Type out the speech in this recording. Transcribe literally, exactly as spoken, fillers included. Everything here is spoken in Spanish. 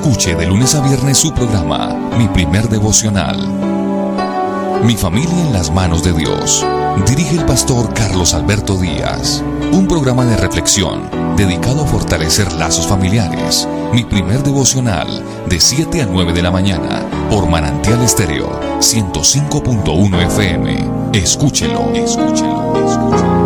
Escuche de lunes a viernes su programa, Mi Primer Devocional. Mi familia en las manos de Dios. Dirige el pastor Carlos Alberto Díaz. Un programa de reflexión dedicado a fortalecer lazos familiares. Mi Primer Devocional, de siete a nueve de la mañana, por Manantial Estéreo, ciento cinco punto uno F M. Escúchelo, escúchelo, escúchelo.